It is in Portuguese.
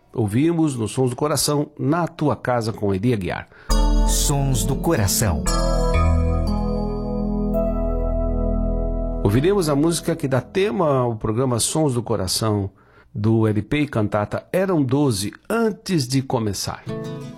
Ouvimos nos Sons do Coração, Na Tua Casa, com Eli Aguiar. Sons do Coração. Ouviremos a música que dá tema ao programa Sons do Coração, do LP e cantata Eram 12 Antes de Começar.